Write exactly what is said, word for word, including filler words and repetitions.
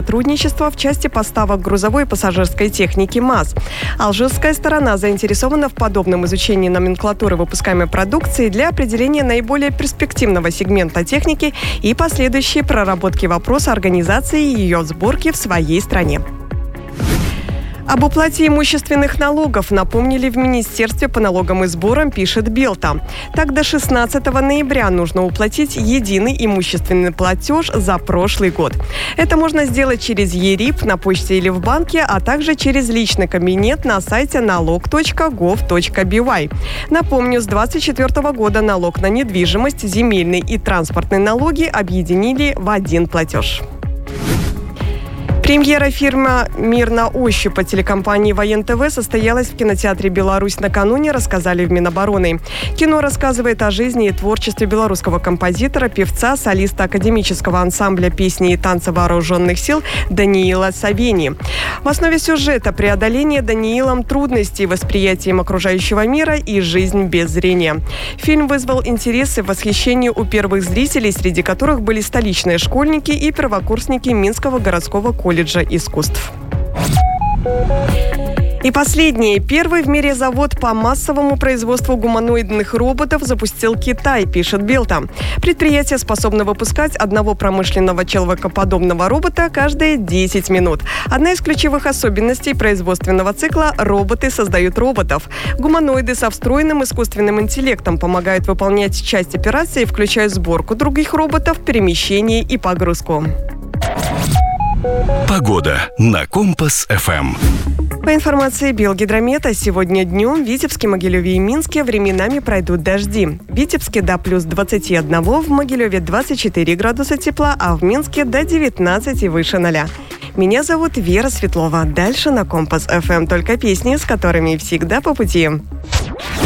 сотрудничество в части поставок грузовой и пассажирской техники МАЗ. Алжирская сторона заинтересована в подобном изучении номенклатуры выпускаемой продукции для определения наиболее перспективного сегмента техники и последующей проработки вопроса организации ее сборки в своей стране. Об уплате имущественных налогов напомнили в Министерстве по налогам и сборам, пишет Белта. Так, до шестнадцатого ноября нужно уплатить единый имущественный платеж за прошлый год. Это можно сделать через ЕРИП на почте или в банке, а также через личный кабинет на сайте налог точка гов точка би вай. Напомню, с двадцать четвёртого года налог на недвижимость, земельные и транспортные налоги объединили в один платеж. Премьера фильма «Мир на ощупь» по телекомпании ВоенТВ состоялась в кинотеатре «Беларусь» накануне, рассказали в Минобороны. Кино рассказывает о жизни и творчестве белорусского композитора, певца, солиста академического ансамбля песни и танца вооруженных сил Даниила Савени. В основе сюжета преодоление Даниилом трудностей восприятием окружающего мира и жизнь без зрения. Фильм вызвал интерес и восхищение у первых зрителей, среди которых были столичные школьники и первокурсники Минского городского колледжа искусств. И последнее. Первый в мире завод по массовому производству гуманоидных роботов запустил Китай, пишет Белта. Предприятие способно выпускать одного промышленного человекоподобного робота каждые десять минут. Одна из ключевых особенностей производственного цикла – роботы создают роботов. Гуманоиды со встроенным искусственным интеллектом помогают выполнять часть операций, включая сборку других роботов, перемещение и погрузку. Погода на Компас-ФМ. По информации Белгидромета, сегодня днем в Витебске, Могилеве и Минске временами пройдут дожди. В Витебске до плюс двадцати одного, в Могилеве двадцать четыре градуса тепла, а в Минске до девятнадцати выше ноля. Меня зовут Вера Светлова. Дальше на Компас-ФМ только песни, с которыми всегда по пути.